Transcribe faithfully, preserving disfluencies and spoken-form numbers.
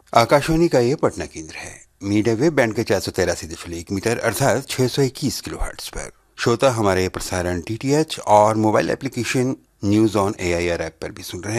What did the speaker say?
आकाशवाणी का ये पटना केंद्र है। मीडिया वेब बैंड के चार सौ तिरासी दशमलव एक मीटर अर्थात छह सौ इक्कीस किलो हर्ट्ज पर। श्रोता हमारे प्रसारण डी टी एच और mobile application news on A I R app पर भी सुन रहे हैं।